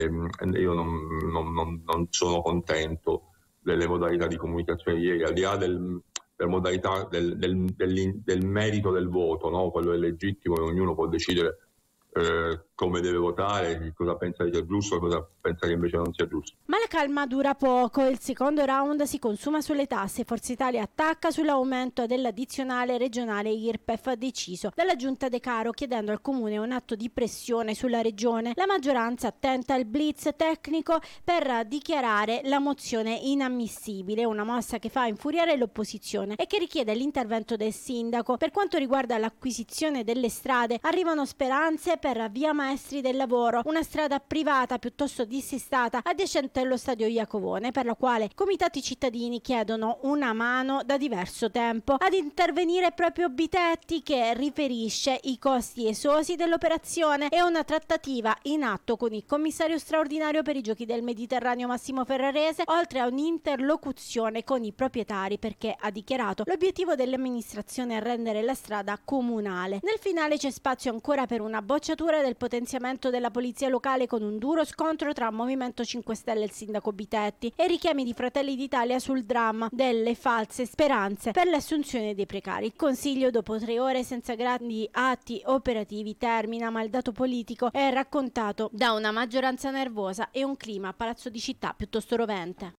io non sono contento delle modalità di comunicazione di ieri, al di là delle modalità del merito del voto, no? Quello è legittimo e ognuno può decidere come deve votare, cosa pensa che sia giusto e cosa pensa che invece non sia giusto. Ma la calma dura poco, il secondo round si consuma sulle tasse, Forza Italia attacca sull'aumento dell'addizionale regionale IRPEF deciso dalla Giunta De Caro, chiedendo al Comune un atto di pressione sulla Regione. La maggioranza tenta il blitz tecnico per dichiarare la mozione inammissibile, una mossa che fa infuriare l'opposizione e che richiede l'intervento del sindaco. Per quanto riguarda l'acquisizione delle strade, arrivano speranze per Via Maestri del Lavoro, una strada privata piuttosto dissestata adiacente allo stadio Iacovone, per la quale comitati cittadini chiedono una mano da diverso tempo. Ad intervenire proprio Bitetti, che riferisce i costi esosi dell'operazione e una trattativa in atto con il commissario straordinario per i giochi del Mediterraneo Massimo Ferrarese, oltre a un'interlocuzione con i proprietari, perché ha dichiarato l'obiettivo dell'amministrazione è rendere la strada comunale. Nel finale c'è spazio ancora per una bocciatura del potenziamento della polizia locale, con un duro scontro tra Movimento 5 Stelle e il sindaco Bitetti e richiami di Fratelli d'Italia sul dramma delle false speranze per l'assunzione dei precari. Il Consiglio, dopo 3 ore senza grandi atti operativi, termina, ma il dato politico è raccontato da una maggioranza nervosa e un clima a Palazzo di Città piuttosto rovente.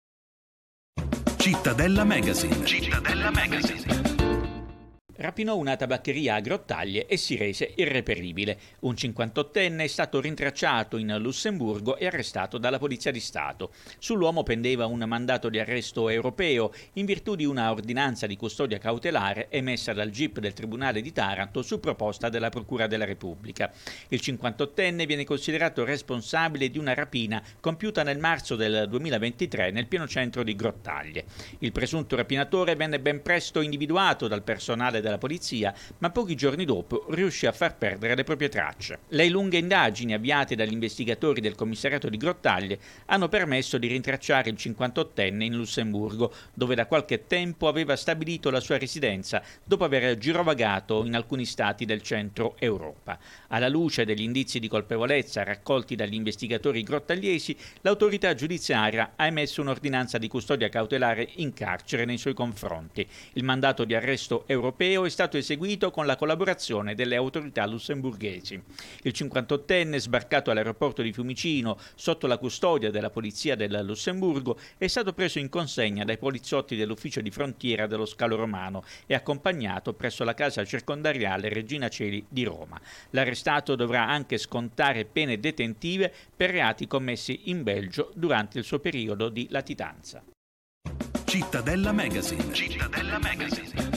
Cittadella Magazine. Cittadella Magazine. Rapinò una tabaccheria a Grottaglie e si rese irreperibile. Un 58enne è stato rintracciato in Lussemburgo e arrestato dalla Polizia di Stato. Sull'uomo pendeva un mandato di arresto europeo in virtù di una ordinanza di custodia cautelare emessa dal GIP del Tribunale di Taranto su proposta della Procura della Repubblica. Il 58enne viene considerato responsabile di una rapina compiuta nel marzo del 2023 nel pieno centro di Grottaglie. Il presunto rapinatore venne ben presto individuato dal personale della polizia, ma pochi giorni dopo riuscì a far perdere le proprie tracce. Le lunghe indagini avviate dagli investigatori del commissariato di Grottaglie hanno permesso di rintracciare il 58enne in Lussemburgo, dove da qualche tempo aveva stabilito la sua residenza dopo aver girovagato in alcuni stati del centro Europa. Alla luce degli indizi di colpevolezza raccolti dagli investigatori grottagliesi, l'autorità giudiziaria ha emesso un'ordinanza di custodia cautelare in carcere nei suoi confronti. Il mandato di arresto europeo è stato eseguito con la collaborazione delle autorità lussemburghesi. Il 58enne, sbarcato all'aeroporto di Fiumicino sotto la custodia della polizia del Lussemburgo, è stato preso in consegna dai poliziotti dell'ufficio di frontiera dello Scalo Romano e accompagnato presso la casa circondariale Regina Coeli di Roma. L'arrestato dovrà anche scontare pene detentive per reati commessi in Belgio durante il suo periodo di latitanza. Cittadella Magazine. Cittadella Magazine.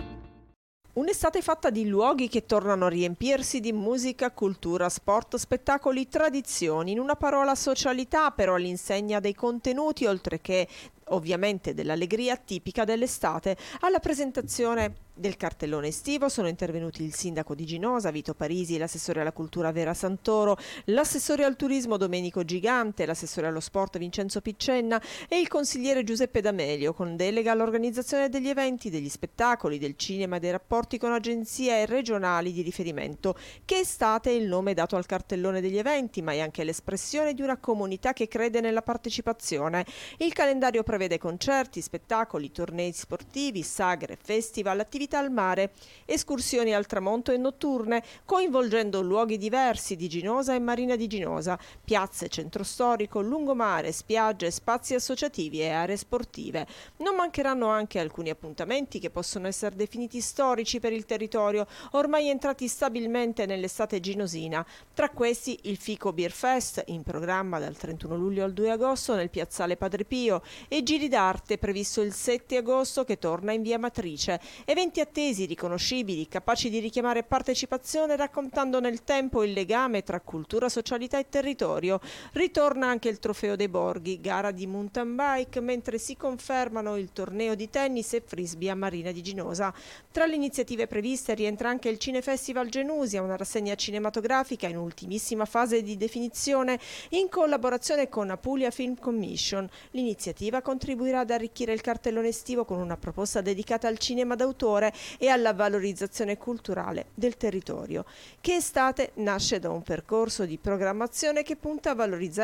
Un'estate fatta di luoghi che tornano a riempirsi di musica, cultura, sport, spettacoli, tradizioni, in una parola socialità, però all'insegna dei contenuti, oltre che ovviamente dell'allegria tipica dell'estate. Alla presentazione del cartellone estivo sono intervenuti il sindaco di Ginosa, Vito Parisi, l'assessore alla cultura Vera Santoro, l'assessore al turismo Domenico Gigante, l'assessore allo sport Vincenzo Piccenna e il consigliere Giuseppe D'Amelio, con delega all'organizzazione degli eventi, degli spettacoli, del cinema e dei rapporti con agenzie regionali di riferimento. Che estate è il nome dato al cartellone degli eventi, ma è anche l'espressione di una comunità che crede nella partecipazione. Il calendario prevede concerti, spettacoli, tornei sportivi, sagre, festival, attività al mare, escursioni al tramonto e notturne, coinvolgendo luoghi diversi di Ginosa e Marina di Ginosa, piazze, centro storico, lungomare, spiagge, spazi associativi e aree sportive. Non mancheranno anche alcuni appuntamenti che possono essere definiti storici per il territorio, ormai entrati stabilmente nell'estate ginosina. Tra questi il Fico Beer Fest, in programma dal 31 luglio al 2 agosto nel piazzale Padre Pio, e Giri d'Arte, previsto il 7 agosto, che torna in via Matrice. Eventi attesi, riconoscibili, capaci di richiamare partecipazione, raccontando nel tempo il legame tra cultura, socialità e territorio. Ritorna anche il Trofeo dei Borghi, gara di mountain bike, mentre si confermano il torneo di tennis e frisbee a Marina di Ginosa. Tra le iniziative previste rientra anche il Cinefestival Genusia, una rassegna cinematografica in ultimissima fase di definizione in collaborazione con Apulia Film Commission. L'iniziativa contribuirà ad arricchire il cartellone estivo con una proposta dedicata al cinema d'autore e alla valorizzazione culturale del territorio. Che estate nasce da un percorso di programmazione che punta a valorizzare